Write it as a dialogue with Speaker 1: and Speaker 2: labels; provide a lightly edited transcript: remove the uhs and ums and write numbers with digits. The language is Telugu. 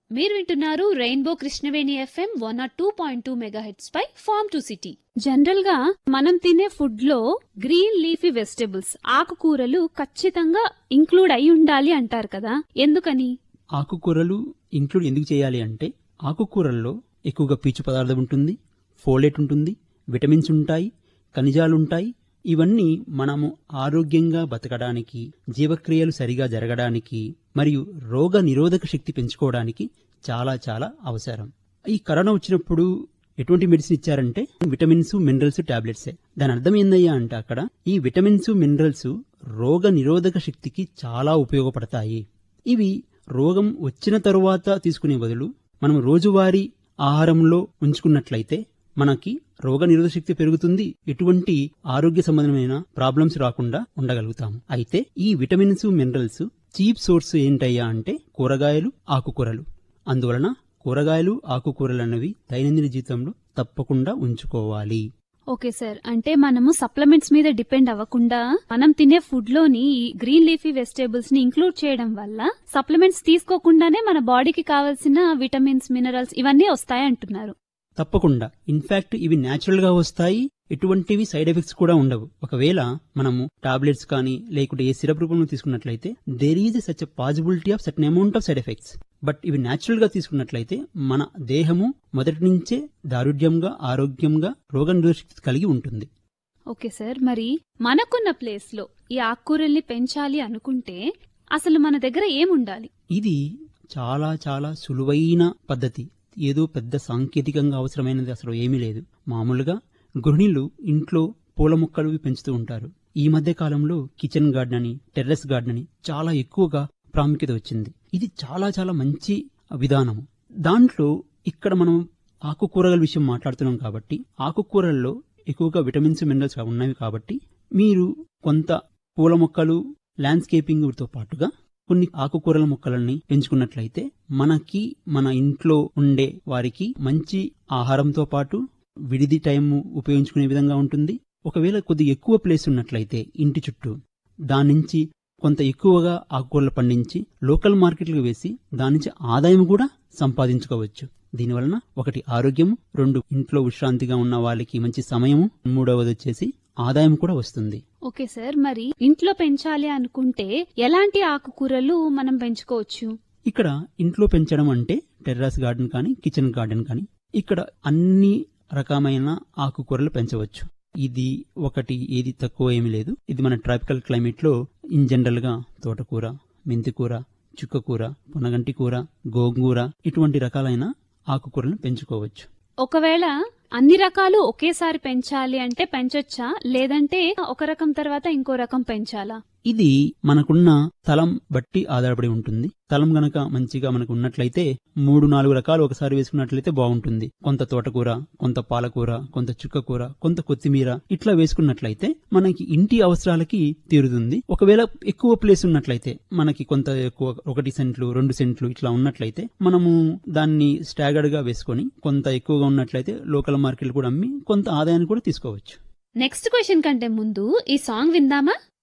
Speaker 1: మీరు వింటున్నారు rainbow Krishnaveni FM 102.2 megahertz pi form to city. General గా మనం తినే ఫుడ్ లో గ్రీన్ లీఫీ వెజిటబుల్స్ ఆకుకూరలు ఖచ్చితంగా ఇంక్లూడ్ అయి ఉండాలి అంటారు కదా, ఎందుకని?
Speaker 2: ఆకుకూరలు ఇంక్లూడ్ ఎందుకు చేయాలి అంటే ఆకుకూరల్లో ఎక్కువగా పీచు పదార్థం ఉంటుంది, ఫోలేట్ ఉంటుంది, విటమిన్స్ ఉంటాయి, ఖనిజాలుంటాయి. ఇవన్నీ మనము ఆరోగ్యంగా బతకడానికి, జీవక్రియలు సరిగా జరగడానికి మరియు రోగ నిరోధక శక్తి పెంచుకోవడానికి చాలా చాలా అవసరం. ఈ కరోనా వచ్చినప్పుడు ఎటువంటి మెడిసిన్ ఇచ్చారంటే విటమిన్స్, మినరల్స్ టాబ్లెట్సే. దాని అర్థం ఏందయ్యా అంటే అక్కడ ఈ విటమిన్స్, మినరల్స్ రోగ నిరోధక శక్తికి చాలా ఉపయోగపడతాయి. ఇవి రోగం వచ్చిన తరువాత తీసుకునే బదులు మనం రోజువారీ ఆహారంలో ఉంచుకున్నట్లయితే మనకి రోగ నిరోధక శక్తి పెరుగుతుంది, ఎటువంటి ఆరోగ్య సంబంధమైన ప్రాబ్లమ్స్ రాకుండా ఉండగలుగుతాము. అయితే ఈ విటమిన్స్, మినరల్స్ చీప్ సోర్స్ ఏంటయ్యా అంటే కూరగాయలు, ఆకుకూరలు. అందువలన కూరగాయలు, ఆకుకూరలు అన్నవి దైనందిన జీవితంలో తప్పకుండా ఉంచుకోవాలి.
Speaker 1: ఓకే సార్, అంటే మనము సప్లిమెంట్స్ మీద డిపెండ్ అవ్వకుండా మనం తినే ఫుడ్ లోని ఈ గ్రీన్ లీఫీ వెజిటేబుల్స్ ని ఇంక్లూడ్ చేయడం వల్ల సప్లిమెంట్స్ తీసుకోకుండానే మన బాడీకి కావాల్సిన విటమిన్స్, మినరల్స్ ఇవన్నీ వస్తాయంటున్నారు.
Speaker 2: తప్పకుండా. ఇన్ఫాక్ట్ ఇవి న్యాచురల్ గా వస్తాయి, ఎటువంటివి సైడ్ ఎఫెక్ట్స్ కూడా ఉండవు. ఒకవేళ మనము టాబ్లెట్స్ కానీ లేకుంటే ఏ సిరప్ రూపంలో తీసుకున్నట్లయితే there is such a possibility of certain amount of side effects. But ఇవి న్యాచురల్ గా తీసుకున్నట్లయితే మన దేహము మొదటి నుంచే దారుఢ్యంగా, ఆరోగ్యంగా, రోగ నిరోధక కలిగి ఉంటుంది.
Speaker 1: ఓకే సార్, మరి మనకున్న ప్లేస్ లో ఈ ఆకుకూరల్ని పెంచాలి అనుకుంటే అసలు మన దగ్గర ఏముండాలి?
Speaker 2: ఇది చాలా చాలా సులువైన పద్ధతి. ఏదో పెద్ద సాంకేతికంగా అవసరమైనది అసలు ఏమీ లేదు. మామూలుగా గృహిణులు ఇంట్లో పూల మొక్కలు పెంచుతూ ఉంటారు. ఈ మధ్య కాలంలో కిచెన్ గార్డెన్ అని, టెర్రస్ గార్డెన్ అని చాలా ఎక్కువగా ప్రాముఖ్యత వచ్చింది. ఇది చాలా చాలా మంచి విధానము. దాంట్లో ఇక్కడ మనం ఆకుకూరల విషయం మాట్లాడుతున్నాం కాబట్టి ఆకుకూరల్లో ఎక్కువగా విటమిన్స్, మినరల్స్ ఉన్నవి కాబట్టి మీరు కొంత పూల మొక్కలు, ల్యాండ్స్కేపింగ్ తో పాటుగా కొన్ని ఆకుకూరల మొక్కలని పెంచుకున్నట్లయితే మనకి మన ఇంట్లో ఉండే వారికి మంచి ఆహారంతో పాటు విడిది టైం ఉపయోగించుకునే విధంగా ఉంటుంది. ఒకవేళ కొద్దిగా ఎక్కువ ప్లేస్ ఉన్నట్లయితే ఇంటి చుట్టూ దాని నుంచి కొంత ఎక్కువగా ఆకుకూరలు పండించి లోకల్ మార్కెట్లకు వేసి దాని నుంచి ఆదాయం కూడా సంపాదించుకోవచ్చు. దీనివలన ఒకటి ఆరోగ్యం, రెండు ఇంట్లో విశ్రాంతిగా ఉన్న వాళ్ళకి మంచి సమయము, మూడవది వచ్చేసి ఆదాయం కూడా వస్తుంది.
Speaker 1: ఓకే సార్, మరి ఇంట్లో పెంచాలి అనుకుంటే ఎలాంటి ఆకుకూరలు మనం పెంచుకోవచ్చు?
Speaker 2: ఇక్కడ ఇంట్లో పెంచడం అంటే టెర్రస్ గార్డెన్ కానీ, కిచెన్ గార్డెన్ కానీ ఇక్కడ అన్ని రకమైన ఆకుకూరలు పెంచవచ్చు. ఇది ఒకటి ఏది తక్కువ ఏమీ లేదు. ఇది మన ట్రాపికల్ క్లైమేట్ లో ఇన్ జనరల్ గా తోటకూర, మెంతికూర, చుక్కకూర, పొనగంటి కూర, గోంగూర ఇటువంటి రకాలైన ఆకుకూరలను పెంచుకోవచ్చు.
Speaker 1: ఒకవేళ అన్ని రకాలు ఒకేసారి పెంచాలి అంటే పెంచొచ్చా, లేదంటే ఒక రకం తర్వాత ఇంకో రకం పెంచాలా?
Speaker 2: ఇది మనకున్న స్థలం బట్టి ఆధారపడి ఉంటుంది. స్థలం గనక మంచిగా మనకు ఉన్నట్లయితే 3-4 రకాలు ఒకసారి వేసుకున్నట్లయితే బాగుంటుంది. కొంత తోటకూర, కొంత పాలకూర, కొంత చుక్కకూర, కొంత కొత్తిమీర ఇట్లా వేసుకున్నట్లయితే మనకి ఇంటి అవసరాలకి తీరుతుంది. ఒకవేళ ఎక్కువ ప్లేస్ ఉన్నట్లయితే మనకి కొంత ఎక్కువ 1 సెంట్లు 2 సెంట్లు ఇట్లా ఉన్నట్లయితే మనము దాన్ని స్టాగర్డ్ గా వేసుకొని కొంత ఎక్కువగా ఉన్నట్లయితే లోకల్ మార్కెట్ కూడా అమ్మి కొంత ఆదాయాన్ని కూడా తీసుకోవచ్చు.
Speaker 1: నెక్స్ట్ క్వశ్చన్ కంటే ముందు ఈ సాంగ్ విందామా?